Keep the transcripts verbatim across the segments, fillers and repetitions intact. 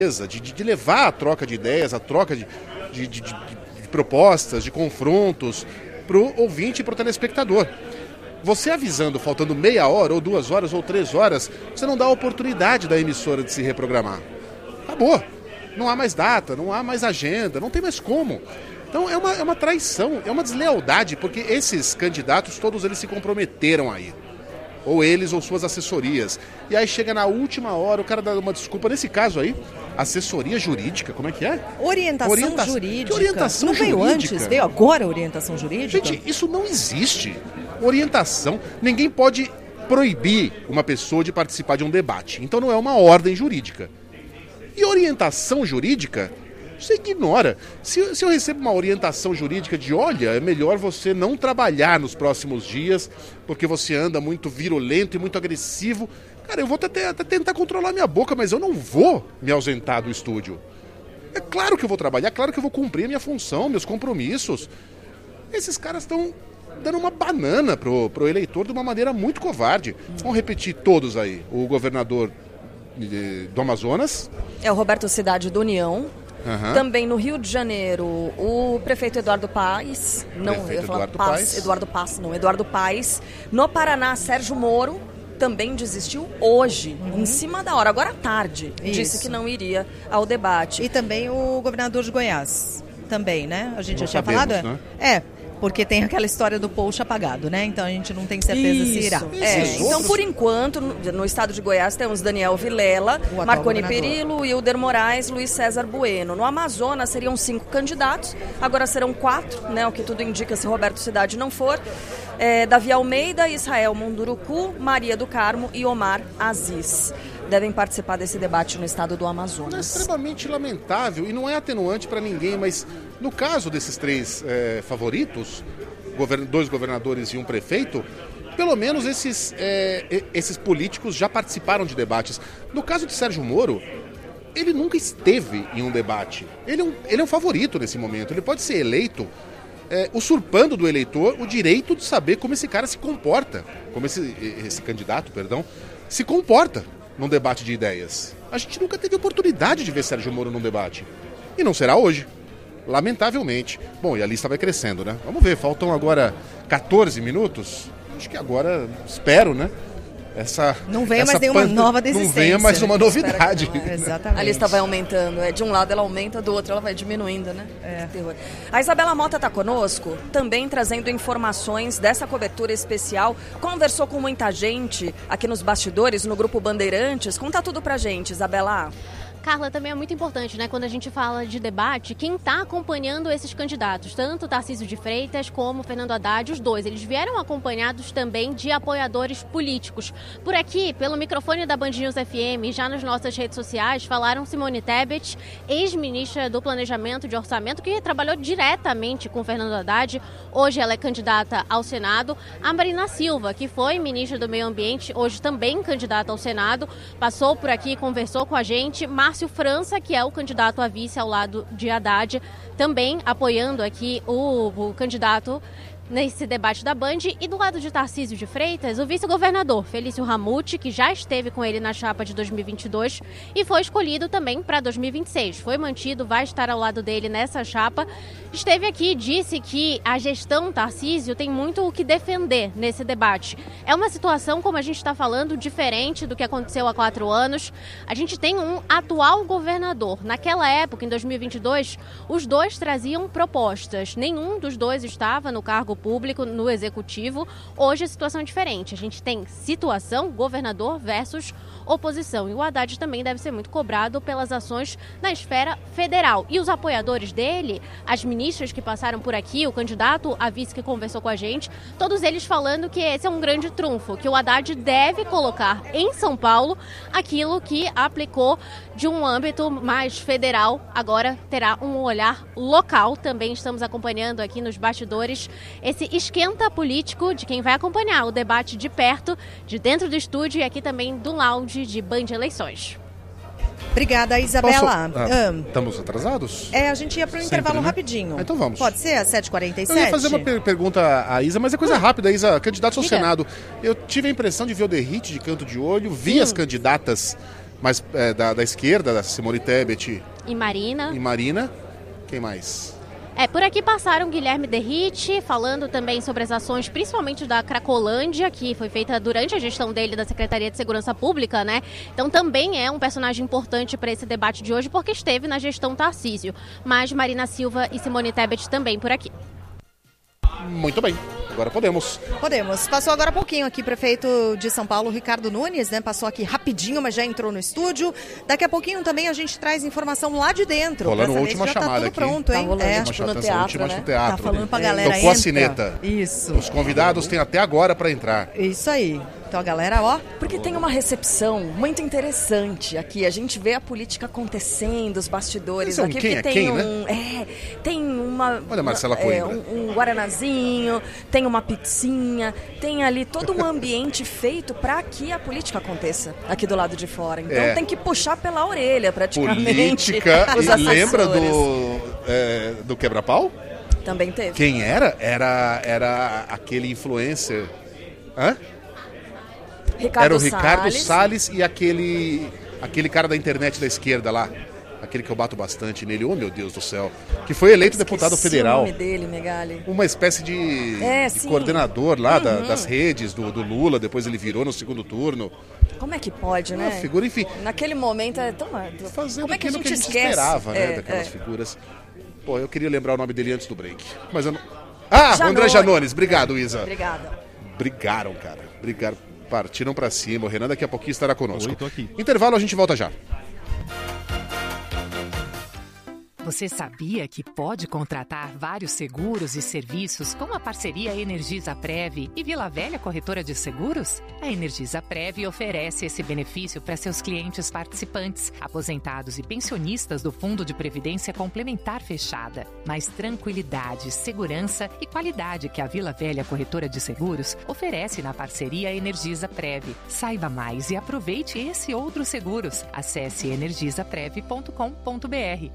De, de levar a troca de ideias, a troca de, de, de, de, de propostas, de confrontos para o ouvinte e para o telespectador. Você avisando, faltando meia hora, ou duas horas, ou três horas, você não dá a oportunidade da emissora de se reprogramar. Acabou. Não há mais data, não há mais agenda, não tem mais como. Então é uma, é uma traição, é uma deslealdade, porque esses candidatos, todos eles se comprometeram aí. Ou eles ou suas assessorias. E aí chega na última hora, o cara dá uma desculpa. Nesse caso aí, assessoria jurídica, como é que é? Orientação Orienta... jurídica. Que orientação não jurídica? Veio antes, veio agora a orientação jurídica? Gente, isso não existe. Orientação, ninguém pode proibir uma pessoa de participar de um debate. Então não é uma ordem jurídica. E orientação jurídica, você ignora. Se, se eu recebo uma orientação jurídica de, olha, é melhor você não trabalhar nos próximos dias, porque você anda muito virulento e muito agressivo. Cara, eu vou até, até tentar controlar minha boca, mas eu não vou me ausentar do estúdio. É claro que eu vou trabalhar, é claro que eu vou cumprir a minha função, meus compromissos. Esses caras estão dando uma banana pro, pro eleitor de uma maneira muito covarde. Vamos repetir todos aí. O governador do Amazonas. É o Roberto Cidade do União. Uhum. Também no Rio de Janeiro, o prefeito Eduardo Paes, não, prefeito eu ia falar Eduardo Paz, Paes. Eduardo Paes, não, Eduardo Paes. No Paraná, Sérgio Moro também desistiu hoje, uhum. em cima da hora, agora à tarde, Isso. disse que não iria ao debate. E também o governador de Goiás, também, né? A gente não já tinha sabemos, falado? Né? É. Porque tem aquela história do post apagado, né? Então a gente não tem certeza Isso. se irá. É, Esses então, outros... por enquanto, no, no estado de Goiás temos Daniel Vilela, Marconi Perillo, Hilder Moraes, Luiz César Bueno. No Amazonas seriam cinco candidatos, agora serão quatro, né? O que tudo indica se Roberto Cidade não for. É, Davi Almeida, Israel Munduruku, Maria do Carmo e Omar Aziz devem participar desse debate no estado do Amazonas. É extremamente lamentável e não é atenuante para ninguém, mas no caso desses três é, favoritos, govern- dois governadores e um prefeito, pelo menos esses, é, esses políticos já participaram de debates. No caso de Sérgio Moro, ele nunca esteve em um debate. Ele é um, ele é um favorito nesse momento. Ele pode ser eleito é, usurpando do eleitor o direito de saber como esse cara se comporta, como esse, esse candidato, perdão, se comporta num debate de ideias. A gente nunca teve oportunidade de ver Sérgio Moro num debate. E não será hoje. Lamentavelmente. Bom, e a lista vai crescendo, né? Vamos ver, faltam agora catorze minutos. Acho que agora, espero, né? Essa, não venha essa mais nenhuma pan... nova desistência. Não venha mais uma né? novidade. Não, exatamente. A lista vai aumentando. É, de um lado ela aumenta, do outro ela vai diminuindo, né? É. Que terror. A Isabela Mota está conosco, também trazendo informações dessa cobertura especial. Conversou com muita gente aqui nos bastidores, no Grupo Bandeirantes. Conta tudo pra gente, Isabela. Carla, também é muito importante, né, quando a gente fala de debate, quem está acompanhando esses candidatos, tanto Tarcísio de Freitas como Fernando Haddad, os dois, eles vieram acompanhados também de apoiadores políticos. Por aqui, pelo microfone da Band News F M, já nas nossas redes sociais, falaram Simone Tebet, ex-ministra do Planejamento e Orçamento, que trabalhou diretamente com Fernando Haddad, hoje ela é candidata ao Senado, a Marina Silva, que foi ministra do Meio Ambiente, hoje também candidata ao Senado, passou por aqui, conversou com a gente, Márcio França, que é o candidato a vice ao lado de Haddad, também apoiando aqui o, o candidato nesse debate da Band. E do lado de Tarcísio de Freitas, o vice-governador Felício Ramute, que já esteve com ele na chapa de dois mil e vinte e dois e foi escolhido também para dois mil e vinte e seis. Foi mantido, vai estar ao lado dele nessa chapa. Esteve aqui e disse que a gestão Tarcísio tem muito o que defender nesse debate. É uma situação, como a gente está falando, diferente do que aconteceu há quatro anos. A gente tem um atual governador. Naquela época, em dois mil e vinte e dois, os dois traziam propostas. Nenhum dos dois estava no cargo público, no executivo. Hoje a situação é diferente. A gente tem situação governador versus oposição. E o Haddad também deve ser muito cobrado pelas ações na esfera federal. E os apoiadores dele, as ministras que passaram por aqui, o candidato a vice que conversou com a gente, todos eles falando que esse é um grande trunfo, que o Haddad deve colocar em São Paulo aquilo que aplicou de um âmbito mais federal, agora terá um olhar local. Também estamos acompanhando aqui nos bastidores esse esquenta político de quem vai acompanhar o debate de perto, de dentro do estúdio e aqui também do lounge de Band Eleições. Obrigada, Isabela. Posso... Ah, um, estamos atrasados? É, a gente ia para o intervalo, né? Rapidinho. Ah, então vamos. Pode ser às sete e quarenta e sete? Eu ia fazer uma per- pergunta à Isa, mas é coisa rápida, Isa. Candidatos ao Diga. Senado. Eu tive a impressão de ver o Derrite de canto de olho, vi Sim. as candidatas Mas é, da, da esquerda, da Simone Tebet E Marina. e Marina. Quem mais? É, por aqui passaram Guilherme Derrite, falando também sobre as ações, principalmente da Cracolândia, que foi feita durante a gestão dele da Secretaria de Segurança Pública, né? Então também é um personagem importante para esse debate de hoje, porque esteve na gestão Tarcísio. Mas Marina Silva e Simone Tebet também por aqui. Muito bem, agora podemos. Podemos. Passou agora há pouquinho aqui, prefeito de São Paulo, Ricardo Nunes, né? Passou aqui rapidinho, mas já entrou no estúdio. Daqui a pouquinho também a gente traz informação lá de dentro. Rolando a Pra última saber se já chamada tá aqui. tudo pronto, hein? Tá rolando, É. tipo, no Essa teatro, última né? no teatro. Tá falando pra galera, Tocou a entra. sineta. Isso. Os convidados têm até agora para entrar. Isso aí. Então a galera, ó... Porque tem uma recepção muito interessante aqui. A gente vê a política acontecendo, os bastidores São aqui. quem Porque é tem quem, um, né? é, tem uma, Olha a Marcela uma- é, Coimbra. um, um guaranazinho, tem uma pizzinha, tem ali todo um ambiente feito para que a política aconteça aqui do lado de fora. Então É. tem que puxar pela orelha praticamente. Política. os E lembra assessores. do, é, do quebra-pau? Também teve. Quem era? Era, era aquele influencer. Hã? Ricardo Era o Ricardo Salles. Salles e aquele, aquele cara da internet da esquerda lá. Aquele que eu bato bastante nele. Oh, meu Deus do céu. Que foi eleito deputado Esqueci federal. o nome dele, Megali. Uma espécie de, É, de sim. coordenador lá da- Uhum. das redes do, do Lula. Depois ele virou no segundo turno. Como é que pode, né? Uma figura, enfim, Naquele momento é tão... fazendo Como é que a aquilo gente, que a gente esquece? esperava, né? É, Daquelas é. figuras. Pô, eu queria lembrar o nome dele antes do break. Mas eu não... Ah, Janones. André Janones. Obrigado, Isa. Obrigada. Brigaram, cara. Brigaram. Partiram pra cima. O Renan daqui a pouquinho estará conosco. Oi, tô aqui. Intervalo, a gente volta já. Você sabia que pode contratar vários seguros e serviços com a parceria Energisa Prev e Vila Velha Corretora de Seguros? A Energisa Prev oferece esse benefício para seus clientes participantes, aposentados e pensionistas do Fundo de Previdência Complementar Fechada. Mais tranquilidade, segurança e qualidade que a Vila Velha Corretora de Seguros oferece na parceria Energisa Prev. Saiba mais e aproveite esse e outros seguros. Acesse energisa prev ponto com ponto b r.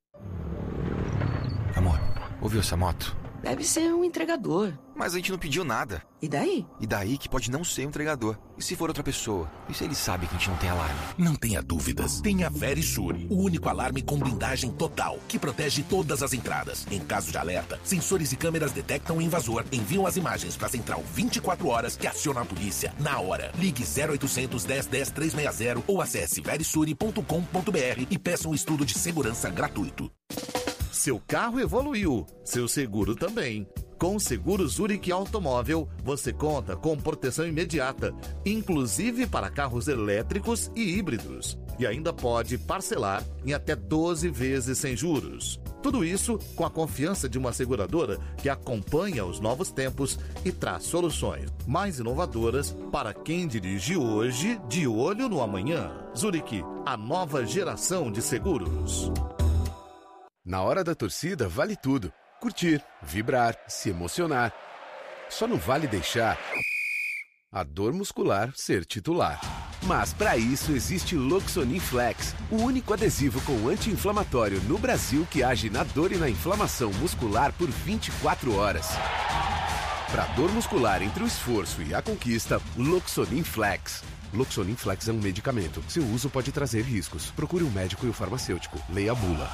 Amor, ouviu essa moto? Deve ser um entregador. Mas a gente não pediu nada. E daí? E daí que pode não ser um entregador. E se for outra pessoa? E se ele sabe que a gente não tem alarme? Não tenha dúvidas. Tenha Verisure, o único alarme com blindagem total, que protege todas as entradas. Em caso de alerta, sensores e câmeras detectam o invasor, enviam as imagens para a central vinte e quatro horas que aciona a polícia na hora. Ligue zero oitocentos, dez, dez, trezentos e sessenta ou acesse verisure ponto com ponto b r e peça um estudo de segurança gratuito. Seu carro evoluiu, seu seguro também. Com o seguro Zurich Automóvel, você conta com proteção imediata, inclusive para carros elétricos e híbridos. E ainda pode parcelar em até doze vezes sem juros. Tudo isso com a confiança de uma seguradora que acompanha os novos tempos e traz soluções mais inovadoras para quem dirige hoje, de olho no amanhã. Zurich, a nova geração de seguros. Na hora da torcida, vale tudo. Curtir, vibrar, se emocionar. Só não vale deixar a dor muscular ser titular. Mas para isso existe Loxonin Flex, o único adesivo com anti-inflamatório no Brasil que age na dor e na inflamação muscular por vinte e quatro horas. Para dor muscular entre o esforço e a conquista, Loxonin Flex. Loxonin Flex é um medicamento. Seu uso pode trazer riscos. Procure um médico e o farmacêutico. Leia a bula.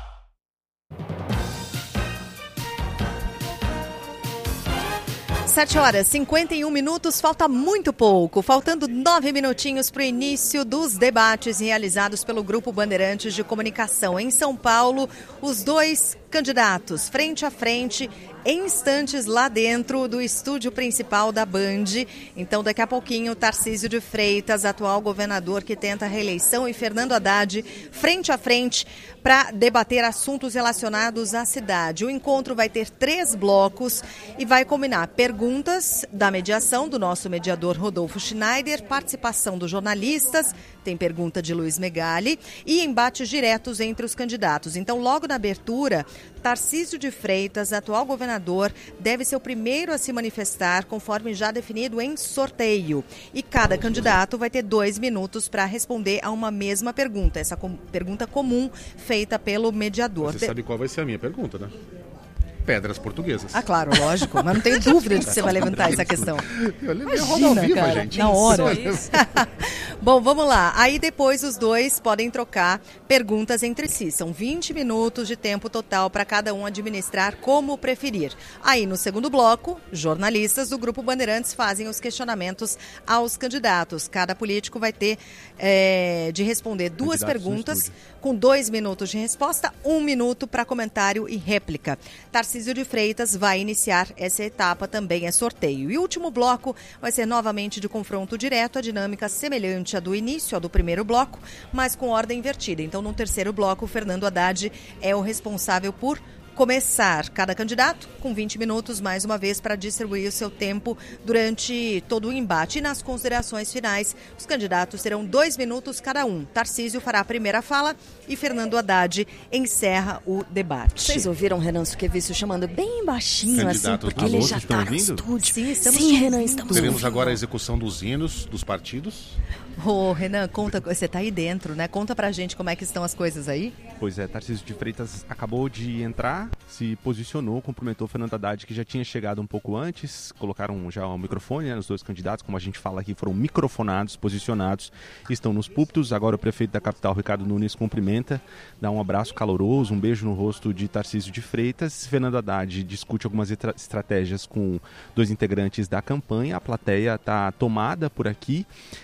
sete horas e cinquenta e um minutos, falta muito pouco, faltando nove minutinhos para o início dos debates realizados pelo Grupo Bandeirantes de Comunicação. Em São Paulo, os dois candidatos frente a frente, em instantes lá dentro do estúdio principal da Band. Então, daqui a pouquinho, Tarcísio de Freitas, atual governador que tenta a reeleição, e Fernando Haddad, frente a frente, para debater assuntos relacionados à cidade. O encontro vai ter três blocos e vai combinar perguntas da mediação do nosso mediador Rodolfo Schneider, participação dos jornalistas, tem pergunta de Luiz Megali, e embates diretos entre os candidatos. Então, logo na abertura, Tarcísio de Freitas, atual governador, deve ser o primeiro a se manifestar, conforme já definido em sorteio. E cada candidato vai ter dois minutos para responder a uma mesma pergunta, essa com- pergunta comum feita pelo mediador. Você sabe qual vai ser a minha pergunta, né? Pedras portuguesas. Ah, claro, lógico, mas não tenho dúvida de que você vai levantar essa questão. Eu lembrei a Imagina, Roda Viva, cara, gente. na hora. Isso. Bom, vamos lá. Aí depois os dois podem trocar perguntas entre si. São vinte minutos de tempo total para cada um administrar como preferir. Aí no segundo bloco, jornalistas do Grupo Bandeirantes fazem os questionamentos aos candidatos. Cada político vai ter é, de responder duas Candidatos perguntas com dois minutos de resposta, um minuto para comentário e réplica. Tarcísio de Freitas vai iniciar essa etapa, também é sorteio. E o último bloco vai ser novamente de confronto direto, a dinâmica semelhante à do início, à do primeiro bloco, mas com ordem invertida. Então, no terceiro bloco, o Fernando Haddad é o responsável por começar. Cada candidato com vinte minutos, mais uma vez, para distribuir o seu tempo durante todo o embate. E nas considerações finais, os candidatos terão dois minutos cada um. Tarcísio fará a primeira fala e Fernando Haddad encerra o debate. Vocês ouviram o Renan Suquevicius chamando bem baixinho, Candidatos assim, porque ele já está no estúdio. Sim, estamos Sim Renan, estamos Teremos ouvindo. agora a execução dos hinos dos partidos. Ô, oh, Renan, conta, você está aí dentro, né? Conta pra gente como é que estão as coisas aí. Pois é, Tarcísio de Freitas acabou de entrar, se posicionou, cumprimentou Fernando Haddad, que já tinha chegado um pouco antes, colocaram já o microfone, né, os dois candidatos, como a gente fala aqui, foram microfonados, posicionados, estão nos púlpitos. Agora o prefeito da capital, Ricardo Nunes, cumprimenta, dá um abraço caloroso, um beijo no rosto de Tarcísio de Freitas. Fernando Haddad discute algumas estratégias com dois integrantes da campanha, a plateia está tomada por aqui.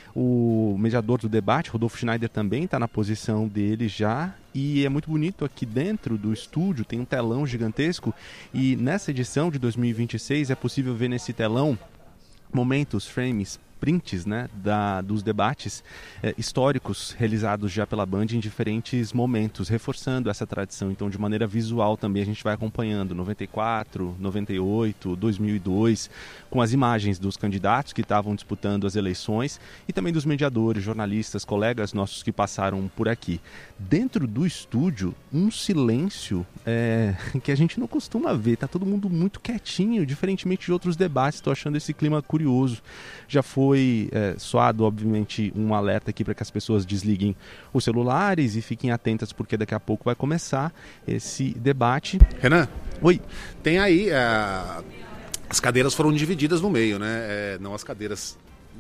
O mediador do debate, Rodolfo Schneider, também está na posição dele já. E é muito bonito aqui dentro do estúdio, tem um telão gigantesco. E nessa edição de dois mil e vinte e seis é possível ver nesse telão momentos, frames, prints, né, da, dos debates eh, históricos realizados já pela Band em diferentes momentos, reforçando essa tradição. Então, de maneira visual também a gente vai acompanhando noventa e quatro, noventa e oito, dois mil e dois, com as imagens dos candidatos que estavam disputando as eleições e também dos mediadores, jornalistas, colegas nossos que passaram por aqui. Dentro do estúdio, um silêncio é, que a gente não costuma ver, tá todo mundo muito quietinho, diferentemente de outros debates. Estou achando esse clima curioso. Já foi Foi é, soado, obviamente, um alerta aqui para que as pessoas desliguem os celulares e fiquem atentas, porque daqui a pouco vai começar esse debate. Renan? Oi. Tem aí, uh, as cadeiras foram divididas no meio, né? É, não as cadeiras,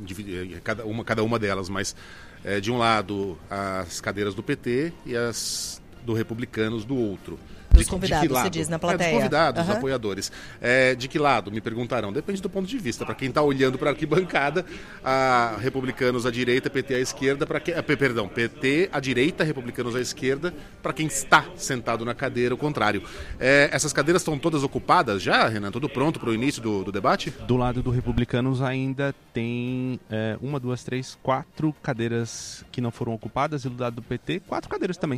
cada uma, cada uma delas, mas é, de um lado as cadeiras do P T e as do Republicanos do outro. Dos convidados, você diz, na plateia. É, dos convidados, uhum. dos apoiadores. É, de que lado, me perguntarão? Depende do ponto de vista. Para quem está olhando para a arquibancada, a Republicanos à direita, P T à esquerda, para que, perdão, P T à direita, Republicanos à esquerda, para quem está sentado na cadeira, o contrário. É, essas cadeiras estão todas ocupadas já, Renan? Tudo pronto para o início do, do debate? Do lado do Republicanos ainda tem é, uma, duas, três, quatro cadeiras que não foram ocupadas, e do lado do P T, quatro cadeiras também.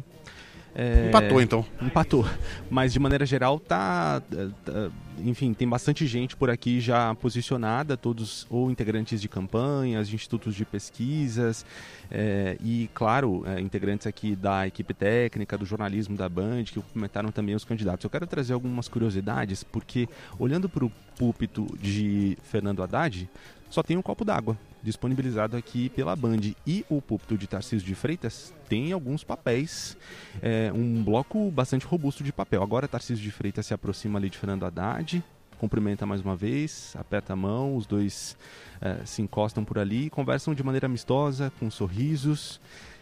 É, empatou, então. Empatou. Mas, de maneira geral, tá, tá... Enfim, tem bastante gente por aqui já posicionada, todos ou integrantes de campanhas, de institutos de pesquisas, é, e, claro, é, integrantes aqui da equipe técnica, do jornalismo da Band, que comentaram também os candidatos. Eu quero trazer algumas curiosidades, porque, olhando para o púlpito de Fernando Haddad, só tem um copo d'água disponibilizado aqui pela Band, e o púlpito de Tarcísio de Freitas tem alguns papéis, é, um bloco bastante robusto de papel. Agora Tarcísio de Freitas se aproxima ali de Fernando Haddad, cumprimenta mais uma vez, aperta a mão, os dois é, se encostam por ali, conversam de maneira amistosa, com sorrisos.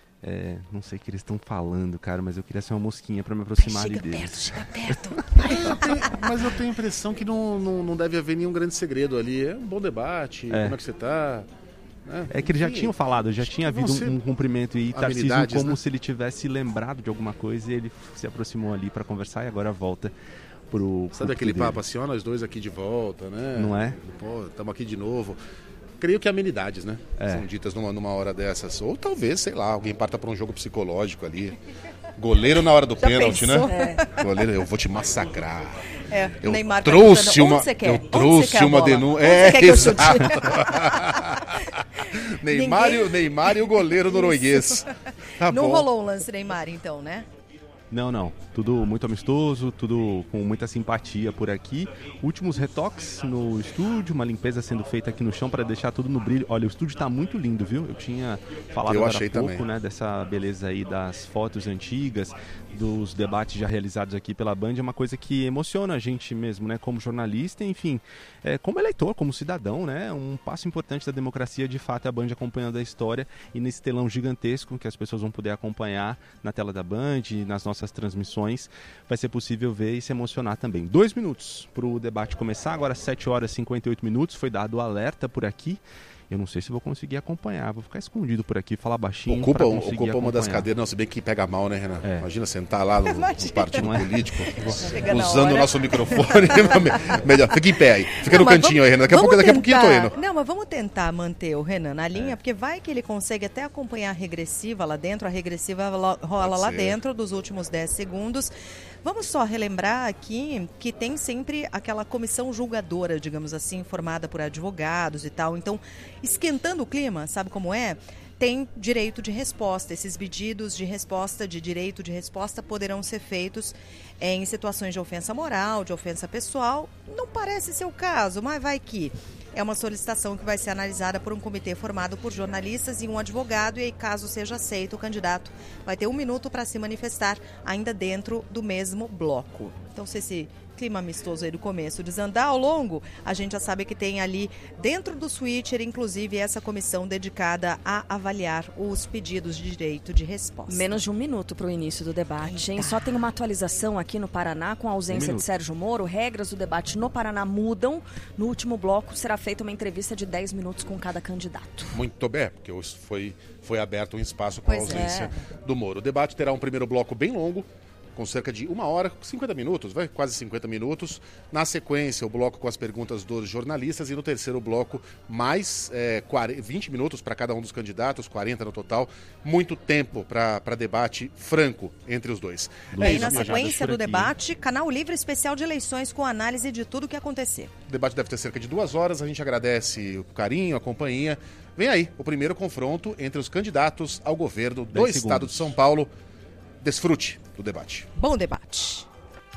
É, não sei o que eles estão falando, cara, mas eu queria ser uma mosquinha para me aproximar chega ali deles. Chega perto, chega perto. Mas eu tenho, mas eu tenho a impressão que não, não, não deve haver nenhum grande segredo ali. É um bom debate, é. Como é que você tá? É, é que eles já tinham falado, já tinha havido um, um cumprimento, e Tarcísio como né? se ele tivesse lembrado de alguma coisa, e ele se aproximou ali para conversar e agora volta pro... Sabe pro aquele dele. papo assim, ó, nós dois aqui de volta, né? Não é? Pô, estamos aqui de novo. Creio que amenidades, né? É. São ditas numa, numa hora dessas. Ou talvez, sei lá, alguém parta para um jogo psicológico ali. Goleiro na hora do já pênalti, pensou? Né? É. Goleiro, eu vou te massacrar. É, eu Neymar trouxe tá uma, eu trouxe uma denúncia. É, exato. Neymar, Ninguém... e, Neymar e o goleiro norueguês. Tá Não bom. rolou um lance Neymar, então, né? Não, não. Tudo muito amistoso, tudo com muita simpatia por aqui. Últimos retoques no estúdio, uma limpeza sendo feita aqui no chão para deixar tudo no brilho. Olha, o estúdio tá muito lindo, viu? Eu tinha falado Eu agora achei há pouco, também. né, dessa beleza aí das fotos antigas, dos debates já realizados aqui pela Band. É uma coisa que emociona a gente mesmo, né, como jornalista, enfim, é, como eleitor, como cidadão, né? Um passo importante da democracia, de fato, é a Band acompanhando a história e nesse telão gigantesco que as pessoas vão poder acompanhar na tela da Band, nas nossas transmissões, vai ser possível ver e se emocionar também. Dois minutos para o debate começar, agora sete horas e cinquenta e oito minutos, foi dado o alerta por aqui. Eu não sei se vou conseguir acompanhar, vou ficar escondido por aqui, falar baixinho. Ocupa, pra conseguir ocupa uma das acompanhar. cadeiras, não, se bem que pega mal, né, Renan? É. Imagina sentar lá no, no partido Não é? político, Chega na usando hora. o nosso microfone. Melhor, fica em pé aí. Fica Não, no mas cantinho vamos- aí, Renan. Daqui a vamos pouco, daqui a pouquinho eu tô tentar- indo. Não, mas vamos tentar manter o Renan na linha, É. porque vai que ele consegue até acompanhar a regressiva lá dentro. A regressiva lo- rola Pode lá ser. dentro dos últimos dez segundos. Vamos só relembrar aqui que tem sempre aquela comissão julgadora, digamos assim, formada por advogados e tal. Então, esquentando o clima, sabe como é? Tem direito de resposta. Esses pedidos de resposta, de direito de resposta, poderão ser feitos em situações de ofensa moral, de ofensa pessoal. Não parece ser o caso, mas vai que é uma solicitação que vai ser analisada por um comitê formado por jornalistas e um advogado, e aí, caso seja aceito, o candidato vai ter um minuto para se manifestar ainda dentro do mesmo bloco. Então, se esse clima amistoso aí do começo desandar ao longo, a gente já sabe que tem ali dentro do switcher, inclusive, essa comissão dedicada a avaliar os pedidos de direito de resposta. Menos de um minuto para o início do debate, hein? Só tem uma atualização aqui no Paraná, com a ausência Um de Sérgio Moro. Regras do debate no Paraná mudam. No último bloco será feita uma entrevista de dez minutos com cada candidato. Muito bem, porque hoje foi, foi aberto um espaço com a Pois ausência é. do Moro. O debate terá um primeiro bloco bem longo, com cerca de uma hora, cinquenta minutos, vai, quase cinquenta minutos. Na sequência, o bloco com as perguntas dos jornalistas e no terceiro bloco, mais é, quarenta, vinte minutos para cada um dos candidatos, quarenta no total. Muito tempo para debate franco entre os dois. E aí, na minha sequência gente. do debate, canal livre especial de eleições com análise de tudo que acontecer. O debate deve ter cerca de duas horas. A gente agradece o carinho, a companhia. Vem aí o primeiro confronto entre os candidatos ao governo do Dez estado de São Paulo. Desfrute do debate. Bom debate.